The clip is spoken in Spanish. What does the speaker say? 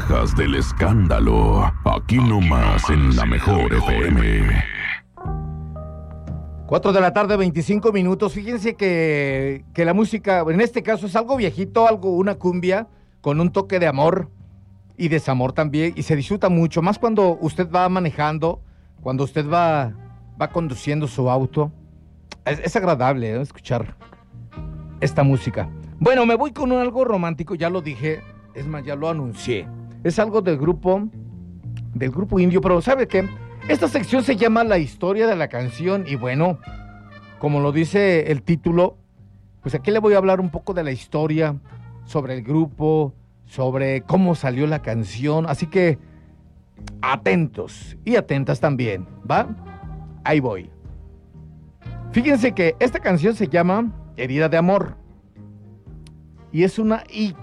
orejas del escándalo, aquí nomás en la mejor FM. 4 de la tarde, 25 minutos. Fíjense que la música, en este caso, es algo viejito, una cumbia, con un toque de amor y desamor también, y se disfruta mucho, más cuando usted va manejando, cuando usted va conduciendo su auto. Es agradable, ¿no?, escuchar esta música. Bueno, me voy con algo romántico, ya lo dije, es más, ya lo anuncié. Es algo del grupo indio, pero ¿sabe qué? Esta sección se llama La historia de la canción, y bueno, como lo dice el título, pues aquí le voy a hablar un poco de la historia, sobre el grupo, sobre cómo salió la canción, así que atentos y atentas también, ¿va? Ahí voy. Fíjense que esta canción se llama Herida de Amor, y es una